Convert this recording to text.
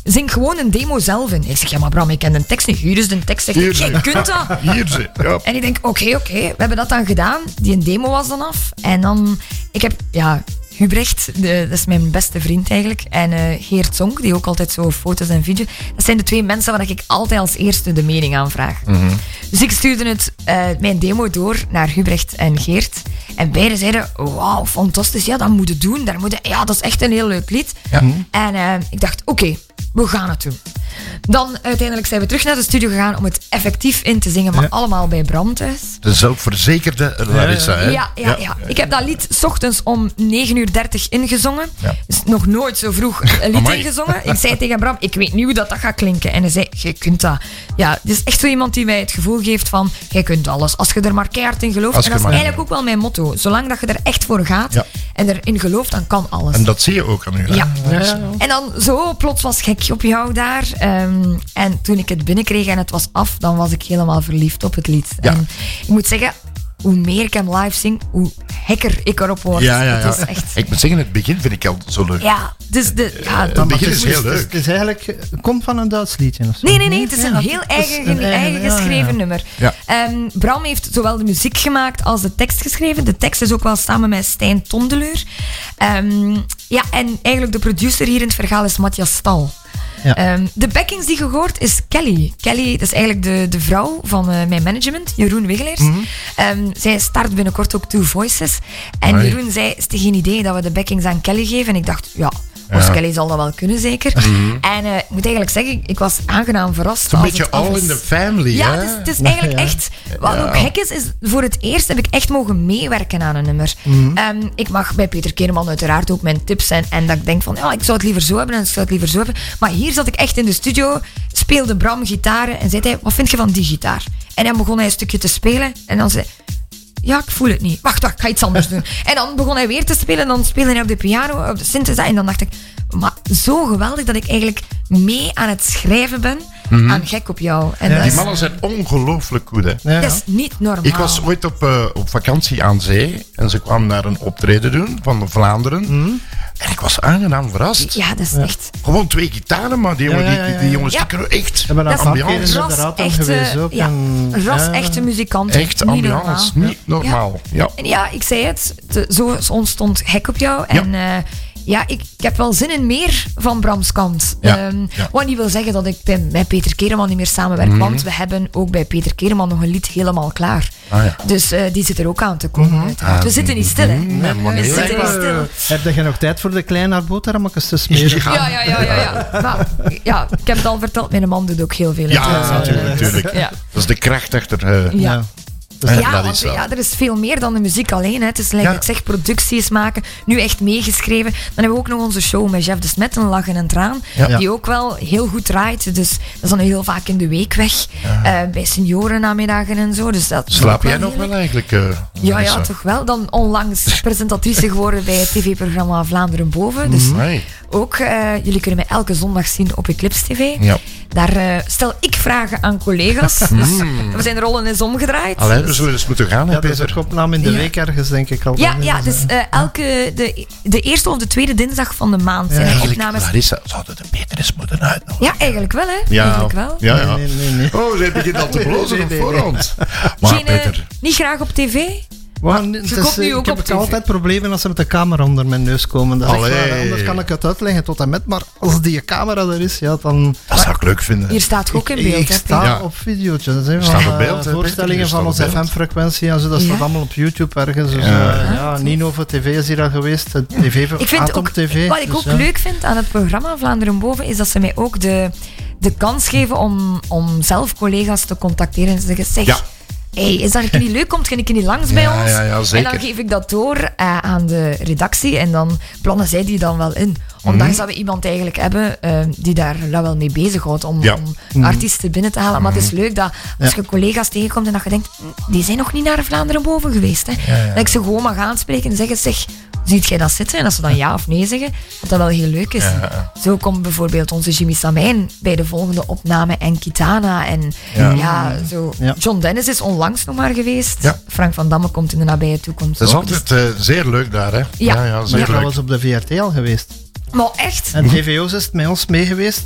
zing gewoon een demo zelf in. Ik zeg, ja maar Bram, ik ken de tekst niet. Hier is de tekst. Zeg, jij kunt dat. Hier, ja. En ik denk, oké, we hebben dat dan gedaan. Die een demo was dan af. En dan, Hubrecht, dat is mijn beste vriend eigenlijk. En Geert Zonk, die ook altijd zo foto's en video's. Dat zijn de 2 mensen waar ik altijd als eerste de mening aan vraag. Mm-hmm. Dus ik stuurde mijn demo door naar Hubrecht en Geert. En beiden zeiden, wauw, fantastisch. Ja, dat moet je doen. Dat is echt een heel leuk lied. Ja. En ik dacht, oké, we gaan het doen. Dan uiteindelijk zijn we terug naar de studio gegaan om het effectief in te zingen, maar allemaal bij Bram thuis. De zelfverzekerde Larissa, hè? Ja. Ik heb dat lied 's ochtends om 9:30 ingezongen. Ja. Dus nog nooit zo vroeg een lied ingezongen. Ik zei tegen Bram, ik weet niet hoe dat gaat klinken. En hij zei, jij kunt dat. Ja, het is echt zo iemand die mij het gevoel geeft van, jij kunt alles. Als je er maar keihard in gelooft. En dat is eigenlijk ook wel mijn motto. Zolang dat je er echt voor gaat en erin gelooft, dan kan alles. En dat zie je ook aan u. Ja. En dan zo, plots was gek op jou daar. En toen ik het binnenkreeg en het was af, dan was ik helemaal verliefd op het lied. Ja. En ik moet zeggen, hoe meer ik hem live zing, hoe gekker ik erop word. Ja. Het is echt... Ik moet zeggen, het begin vind ik al zo leuk. Ja, dus het begin is heel leuk. Het is eigenlijk, komt van een Duits liedje of zo. Nee, het is een heel eigen geschreven nummer. Ja. Bram heeft zowel de muziek gemaakt als de tekst geschreven. De tekst is ook wel samen met Stijn Tondeleur. En eigenlijk de producer hier in het verhaal is Matthias Stal. Ja. De backings die je hoort is Kelly. Kelly, dat is eigenlijk de vrouw van mijn management, Jeroen Wigeleers. Mm-hmm. Zij start binnenkort ook Two Voices. En Jeroen zei, is het geen idee dat we de backings aan Kelly geven? En ik dacht, Kelly zal dat wel kunnen, zeker. Mm-hmm. En ik moet eigenlijk zeggen, ik was aangenaam verrast. Een beetje all in the family, ja, hè? Het is eigenlijk echt... Wat ook gek is voor het eerst heb ik echt mogen meewerken aan een nummer. Mm-hmm. Ik mag bij Peter Keerman uiteraard ook mijn tips en dat ik denk van, ik zou het liever zo hebben en ik zou het liever zo hebben. Maar hier zat ik echt in de studio, speelde Bram gitaren en zei hij, wat vind je van die gitaar? En dan begon hij een stukje te spelen en dan zei ja, ik voel het niet. Wacht, ik ga iets anders doen. En dan begon hij weer te spelen en dan speelde hij op de piano, op de synthesizer. En dan dacht ik, maar zo geweldig dat ik eigenlijk mee aan het schrijven ben aan Gek op jou. En die mannen zijn ongelooflijk goed, hè? Ja. Dat is niet normaal. Ik was ooit op vakantie aan zee en ze kwamen daar een optreden doen van Vlaanderen. En ik was aangenaam verrast. Ja, dat is echt... Gewoon 2 gitaren, maar die jongens die kunnen echt ambiance. Ras echte muzikant. Echt ambiance, niet normaal. Ja. En ik zei het, zo ontstond Gek op jou. En ik heb wel zin in meer van Brams kant. Wat niet wil zeggen dat ik met Peter Keerman niet meer samenwerk, want we hebben ook bij Peter Keerman nog een lied helemaal klaar. Dus die zit er ook aan te komen. We zitten niet stil, hè. We zitten niet stil. Heb je nog tijd voor de kleine boterhammetjes te smeren? Ja. Maar, ik heb het al verteld, mijn man doet ook heel veel. Natuurlijk. Dat is de kracht achter... er is veel meer dan de muziek alleen. Hè. Het is, ik zeg, producties maken. Nu echt meegeschreven. Dan hebben we ook nog onze show met Jeff de Smet, Een Lach en een Traan. Die ook wel heel goed draait. Dus dat is dan heel vaak in de week weg. Bij seniorennamiddagen en zo. Dus dat slaap jij nog wel eigenlijk? Ja, toch wel. Dan onlangs presentatrice geworden bij het tv-programma Vlaanderen Boven. Dus ook, jullie kunnen mij elke zondag zien op Eclipse TV. Ja. Daar stel ik vragen aan collega's. Dus we zijn de rollen eens omgedraaid. Allee, we zullen eens moeten gaan, hè, Peter? Dat is een opname in de week ergens, denk ik al. Dus de eerste of de tweede dinsdag van de maand zijn er opnames. Larissa, zouden de Peter eens moeten uitnodigen? Ja, eigenlijk wel, hè. Eigenlijk wel. Ja. Nee. Oh, zij begint al te blozen op voorhand. Maar Peter... Niet graag op tv? Ik heb altijd problemen als ze met de camera onder mijn neus komen. Dat is waar, anders kan ik het uitleggen tot en met. Maar als die camera er is, dan... Dat zou ik leuk vinden. Hier staat ook in beeld. Ik sta op video's. Staat op beeld. Voorstellingen van onze FM-frequentie en zo. Dat staat allemaal op YouTube ergens. Dus, Nino voor TV is hier al geweest. TV voor Atom TV. Wat ik ook leuk vind aan het programma Vlaanderen Boven, is dat ze mij ook de kans geven om zelf collega's te contacteren en te zeggen, zeg... is dat niet leuk? Komt je niet langs bij ons? Ja, zeker. En dan geef ik dat door aan de redactie en dan plannen zij die dan wel in. Ondanks dat we iemand eigenlijk hebben die daar wel mee bezighoudt om artiesten binnen te halen. Maar het is leuk dat als je collega's tegenkomt en dat je denkt, die zijn nog niet naar Vlaanderen Boven geweest. Hè? Dat ik ze gewoon mag aanspreken en zeggen, zeg, ziet jij dat zitten? En als ze dan ja of nee zeggen, dat wel heel leuk is. Zo komt bijvoorbeeld onze Jimmy Samijn bij de volgende opname en Kitana. En John Dennis is onlangs nog maar geweest. Ja. Frank van Damme komt in de nabije toekomst. Dat is altijd zeer leuk daar, hè? Ja, zeer leuk. Dat was op de VRT al geweest. Maar echt? En GVO's is met ons mee geweest.